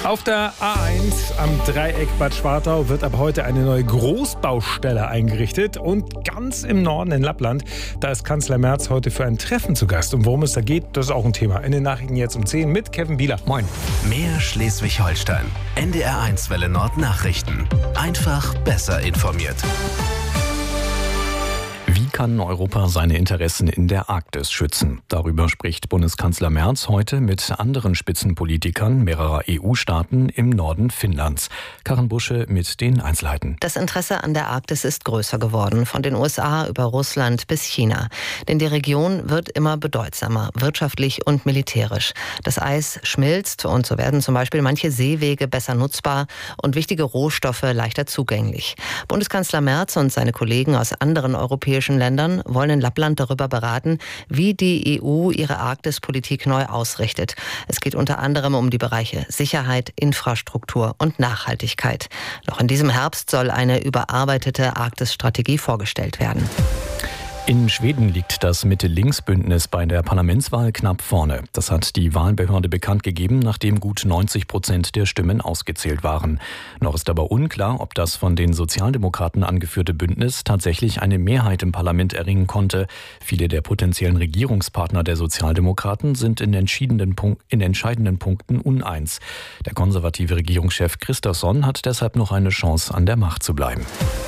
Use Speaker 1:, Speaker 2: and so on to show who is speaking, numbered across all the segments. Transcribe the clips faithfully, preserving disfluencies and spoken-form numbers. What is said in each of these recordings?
Speaker 1: Auf der A eins am Dreieck Bad Schwartau wird ab heute eine neue Großbaustelle eingerichtet. Und ganz im Norden in Lappland, da ist Kanzler Merz heute für ein Treffen zu Gast. Und worum es da geht, das ist auch ein Thema. In den Nachrichten jetzt um zehn mit Kevin Bieler. Moin.
Speaker 2: Mehr Schleswig-Holstein. N D R eins Welle Nord Nachrichten. Einfach besser informiert.
Speaker 3: Wie kann Europa seine Interessen in der Arktis schützen? Darüber spricht Bundeskanzler Merz heute mit anderen Spitzenpolitikern mehrerer E U-Staaten im Norden Finnlands. Karin Busche mit den Einzelheiten.
Speaker 4: Das Interesse an der Arktis ist größer geworden, von den U S A über Russland bis China. Denn die Region wird immer bedeutsamer, wirtschaftlich und militärisch. Das Eis schmilzt und so werden zum Beispiel manche Seewege besser nutzbar und wichtige Rohstoffe leichter zugänglich. Bundeskanzler Merz und seine Kollegen aus anderen europäischen Ländern wollen in Lappland darüber beraten, wie die E U ihre Arktispolitik neu ausrichtet. Es geht unter anderem um die Bereiche Sicherheit, Infrastruktur und Nachhaltigkeit. Noch in diesem Herbst soll eine überarbeitete Arktisstrategie vorgestellt werden.
Speaker 3: In Schweden liegt das Mitte-Links-Bündnis bei der Parlamentswahl knapp vorne. Das hat die Wahlbehörde bekannt gegeben, nachdem gut neunzig Prozent der Stimmen ausgezählt waren. Noch ist aber unklar, ob das von den Sozialdemokraten angeführte Bündnis tatsächlich eine Mehrheit im Parlament erringen konnte. Viele der potenziellen Regierungspartner der Sozialdemokraten sind in entscheidenden, Punk- in entscheidenden Punkten uneins. Der konservative Regierungschef Kristersson hat deshalb noch eine Chance, an der Macht zu bleiben.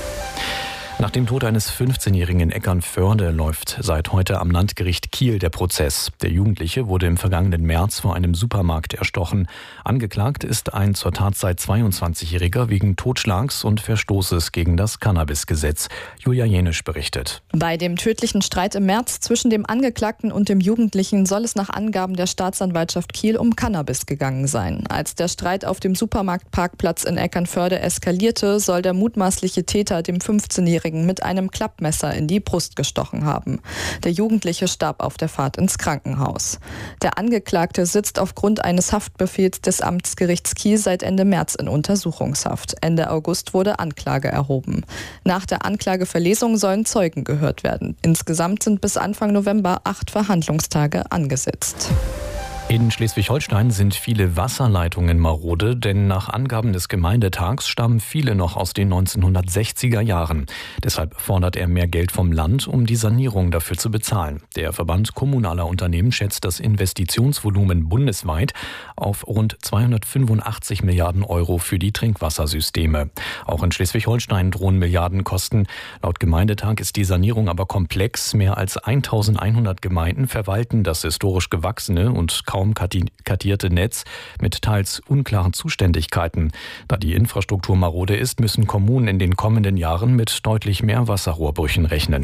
Speaker 3: Nach dem Tod eines fünfzehnjährigen in Eckernförde läuft seit heute am Landgericht Kiel der Prozess. Der Jugendliche wurde im vergangenen März vor einem Supermarkt erstochen. Angeklagt ist ein zur Tatzeit zweiundzwanzigjähriger wegen Totschlags und Verstoßes gegen das Cannabisgesetz. Julia Jenisch berichtet.
Speaker 5: Bei dem tödlichen Streit im März zwischen dem Angeklagten und dem Jugendlichen soll es nach Angaben der Staatsanwaltschaft Kiel um Cannabis gegangen sein. Als der Streit auf dem Supermarktparkplatz in Eckernförde eskalierte, soll der mutmaßliche Täter dem fünfzehnjährigen mit einem Klappmesser in die Brust gestochen haben. Der Jugendliche starb auf der Fahrt ins Krankenhaus. Der Angeklagte sitzt aufgrund eines Haftbefehls des Amtsgerichts Kiel seit Ende März in Untersuchungshaft. Ende August wurde Anklage erhoben. Nach der Anklageverlesung sollen Zeugen gehört werden. Insgesamt sind bis Anfang November acht Verhandlungstage angesetzt.
Speaker 3: In Schleswig-Holstein sind viele Wasserleitungen marode, denn nach Angaben des Gemeindetags stammen viele noch aus den neunzehnhundertsechziger Jahren. Deshalb fordert er mehr Geld vom Land, um die Sanierung dafür zu bezahlen. Der Verband kommunaler Unternehmen schätzt das Investitionsvolumen bundesweit auf rund zweihundertfünfundachtzig Milliarden Euro für die Trinkwassersysteme. Auch in Schleswig-Holstein drohen Milliardenkosten. Laut Gemeindetag ist die Sanierung aber komplex. Mehr als eintausendeinhundert Gemeinden verwalten das historisch gewachsene und kaum kartierte Netz mit teils unklaren Zuständigkeiten. Da die Infrastruktur marode ist, müssen Kommunen in den kommenden Jahren mit deutlich mehr Wasserrohrbrüchen rechnen.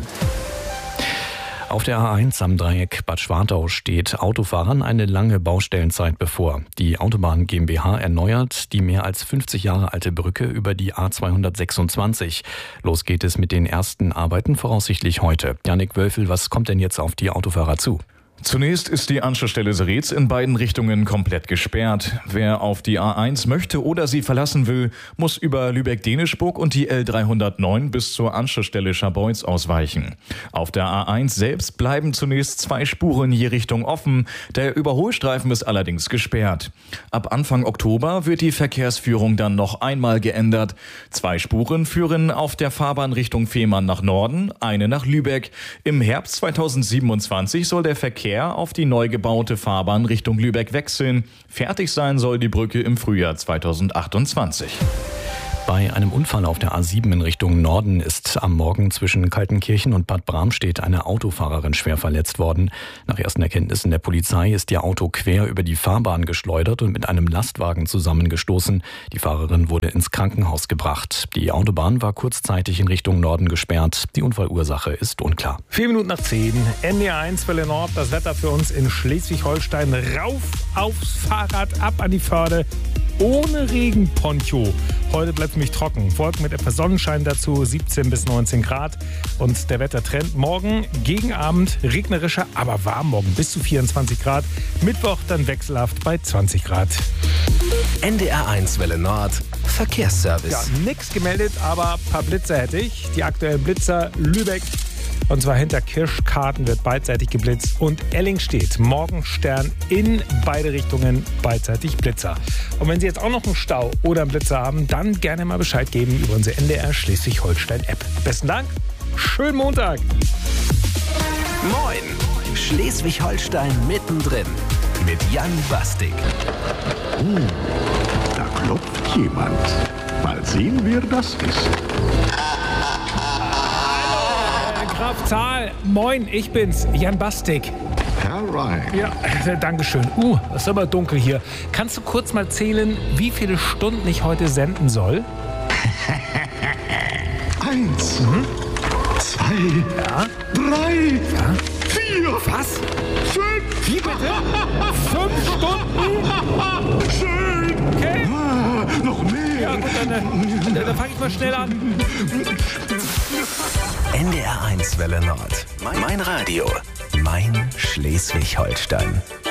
Speaker 3: Auf der A eins am Dreieck Bad Schwartau steht Autofahrern eine lange Baustellenzeit bevor. Die Autobahn GmbH erneuert die mehr als fünfzig Jahre alte Brücke über die A zweihundertsechsundzwanzig. Los geht es mit den ersten Arbeiten voraussichtlich heute. Jannik Wölfel, was kommt denn jetzt auf die Autofahrer zu?
Speaker 6: Zunächst ist die Anschlussstelle Seretz in beiden Richtungen komplett gesperrt. Wer auf die A eins möchte oder sie verlassen will, muss über Lübeck-Denischburg und die L dreihundertneun bis zur Anschlussstelle Scharbeutz ausweichen. Auf der A eins selbst bleiben zunächst zwei Spuren je Richtung offen. Der Überholstreifen ist allerdings gesperrt. Ab Anfang Oktober wird die Verkehrsführung dann noch einmal geändert. Zwei Spuren führen auf der Fahrbahn Richtung Fehmarn nach Norden, eine nach Lübeck. Im Herbst zweitausendsiebenundzwanzig soll der Verkehr auf die neu gebaute Fahrbahn Richtung Lübeck wechseln. Fertig sein soll die Brücke im Frühjahr zweitausendachtundzwanzig.
Speaker 3: Bei einem Unfall auf der A sieben in Richtung Norden ist am Morgen zwischen Kaltenkirchen und Bad Bramstedt eine Autofahrerin schwer verletzt worden. Nach ersten Erkenntnissen der Polizei ist ihr Auto quer über die Fahrbahn geschleudert und mit einem Lastwagen zusammengestoßen. Die Fahrerin wurde ins Krankenhaus gebracht. Die Autobahn war kurzzeitig in Richtung Norden gesperrt. Die Unfallursache ist unklar.
Speaker 1: Vier Minuten nach zehn, N D R eins Welle Nord, das Wetter für uns in Schleswig-Holstein. Rauf aufs Fahrrad, ab an die Förde, ohne Regenponcho. Heute bleibt es nämlich trocken. Folgt mit etwas Sonnenschein dazu, siebzehn bis neunzehn Grad. Und der Wettertrend morgen gegen Abend regnerischer, aber warm morgen bis zu vierundzwanzig Grad. Mittwoch dann wechselhaft bei zwanzig Grad.
Speaker 2: N D R eins Welle Nord Verkehrsservice.
Speaker 1: Ja, nix gemeldet, aber ein paar Blitzer hätte ich. Die aktuellen Blitzer Lübeck Und zwar hinter Kirschkarten wird beidseitig geblitzt und Ellingstedt, Morgenstern in beide Richtungen beidseitig Blitzer. Und wenn Sie jetzt auch noch einen Stau oder einen Blitzer haben, dann gerne mal Bescheid geben über unsere N D R Schleswig-Holstein-App. Besten Dank, schönen Montag.
Speaker 2: Moin, Schleswig-Holstein mittendrin mit Jan Bastik.
Speaker 7: Oh, da klopft jemand. Mal sehen, wer das ist.
Speaker 1: Hallo, Graf Zahl. Moin, ich bin's, Jan Bastik.
Speaker 7: Herr Ryan.
Speaker 1: Ja, äh, danke schön. Uh, es ist aber dunkel hier. Kannst du kurz mal zählen, wie viele Stunden ich heute senden soll?
Speaker 7: Eins,
Speaker 1: Mhm.
Speaker 7: zwei,
Speaker 1: Ja.
Speaker 7: drei,
Speaker 1: Ja.
Speaker 7: vier,
Speaker 1: Was?
Speaker 7: fünf.
Speaker 1: Wie bitte? Fünf Stunden?
Speaker 7: Schön.
Speaker 1: Okay.
Speaker 7: Ah, noch mehr.
Speaker 1: Ja gut, dann, äh, dann, dann fange ich mal schnell an.
Speaker 2: N D R eins Welle Nord. Mein Radio. Mein Schleswig-Holstein.